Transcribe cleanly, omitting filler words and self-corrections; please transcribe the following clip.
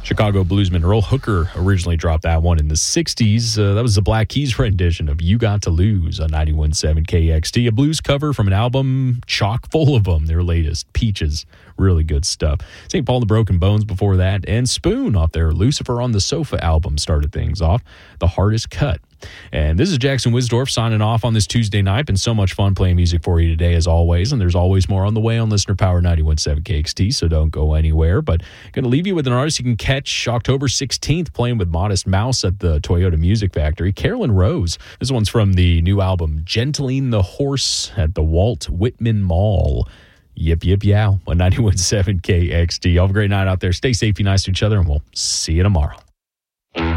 Chicago bluesman Earl Hooker originally dropped that one in the 60s. That was the Black Keys rendition of You Got to Lose on 91.7 KXT, a blues cover from an album chock full of them, their latest, Peaches. Really good stuff. St. Paul and the Broken Bones before that, and Spoon off their Lucifer on the Sofa album started things off. The Hardest Cut. And this is Jackson Wisdorf signing off on this Tuesday night. Been so much fun playing music for you today, as always. And there's always more on the way on Listener Power 91.7 KXT, so don't go anywhere. But going to leave you with an artist you can catch October 16th playing with Modest Mouse at the Toyota Music Factory, Carolyn Rose. This one's from the new album, Gentling the Horse at the Walt Whitman Mall. Yip, yip, yow on 91.7 KXT. Have a great night out there. Stay safe, be nice to each other, and we'll see you tomorrow.